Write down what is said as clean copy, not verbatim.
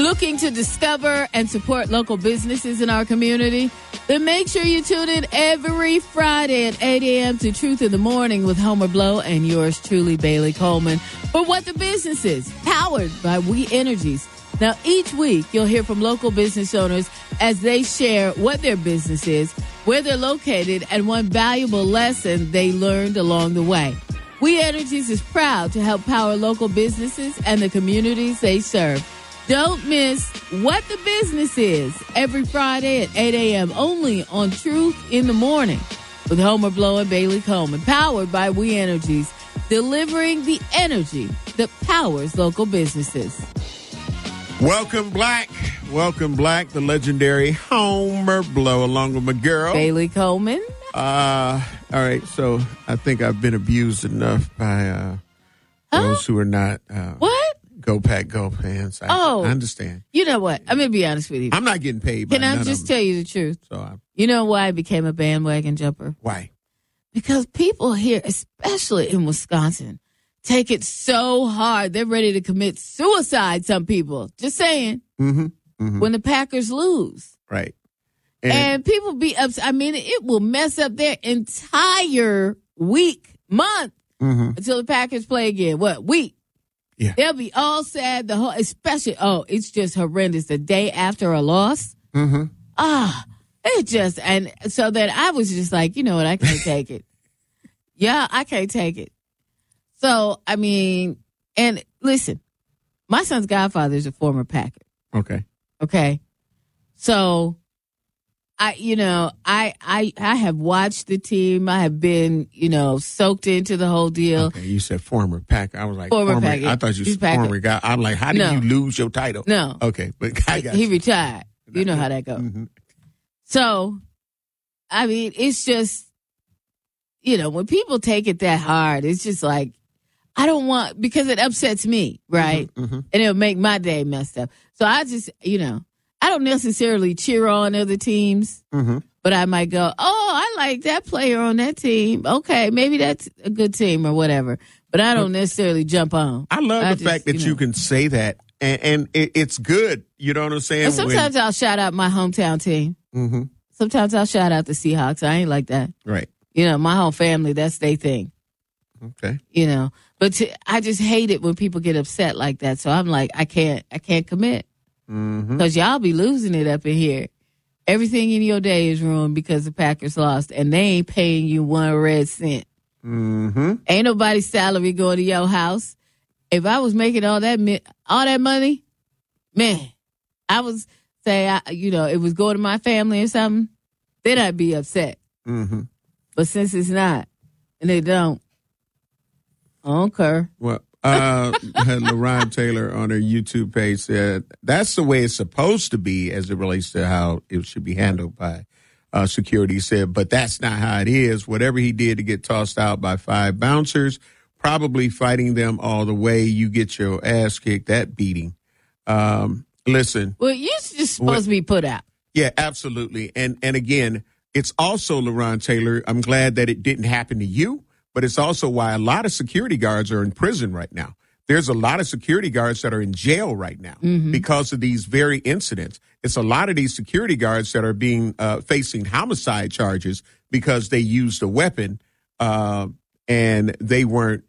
Looking to discover and support local businesses in our community? Then make sure you tune in every Friday at 8 a.m. to Truth in the Morning with Homer Blow and yours truly, Bailey Coleman, for What the Business Is, powered by We Energies. Now, each week, you'll hear from local business owners as they share what their business is, where they're located, and one valuable lesson they learned along the way. We Energies is proud to help power local businesses and the communities they serve. Don't miss What the Business Is every Friday at 8 a.m. only on Truth in the Morning with Homer Blow and Bailey Coleman, powered by We Energies, delivering the energy that powers local businesses. Welcome, Black, the legendary Homer Blow, along with my girl, Bailey Coleman. All right, so I think I've been abused enough by those who are not What? Go Pack Go fans. I understand. You know what? I'm going to be honest with you. I'm not getting paid by Can I just tell you the truth? You know why I became a bandwagon jumper? Why? Because people here, especially in Wisconsin, take it so hard. They're ready to commit suicide, some people. Just saying. When the Packers lose. Right. And people be upset. I mean, it will mess up their entire month, until the Packers play again. Week? Yeah. They'll be all sad, especially, it's just horrendous. The day after a loss. And so then I was just like, you know what, I can't take it. Yeah, I can't take it. So, I mean, and listen, my son's godfather is a former Packer. Okay. So, I have watched the team. I have been, soaked into the whole deal. Okay, you said former Packer. I was like, former Packer. I thought you said former guy. I'm like, how did you lose your title? No. Okay, but I got he retired. You know how that goes. So, I mean, it's just, when people take it that hard, it's just like, I don't want, because it upsets me, right? And it'll make my day messed up. So I just, I don't necessarily cheer on other teams, but I might go, I like that player on that team. Okay, maybe that's a good team or whatever. But I don't necessarily jump on. I love the fact that you can say that, and it's good. You know what I'm saying? And sometimes I'll shout out my hometown team. Sometimes I'll shout out the Seahawks. I ain't like that. Right. My whole family, that's their thing. Okay. But I just hate it when people get upset like that. So I'm like, I can't commit. Because y'all be losing it up in here. Everything in your day is ruined because the Packers lost, and they ain't paying you one red cent. Ain't nobody's salary going to your house. If I was making all that money, man, I was say, it was going to my family or something, then I'd be upset. But since it's not, and they don't, I don't care. Well, LaRon Taylor on her YouTube page said that's the way it's supposed to be as it relates to how it should be handled by security. He said, but that's not how it is. Whatever he did to get tossed out by 5 bouncers, probably fighting them all the way. You get your ass kicked, that beating. Listen. Well, you're just supposed to be put out. Yeah, absolutely. And again, it's also, LaRon Taylor, I'm glad that it didn't happen to you. But it's also why a lot of security guards are in prison right now. There's a lot of security guards that are in jail right now because of these very incidents. It's a lot of these security guards that are being facing homicide charges because they used a weapon and they weren't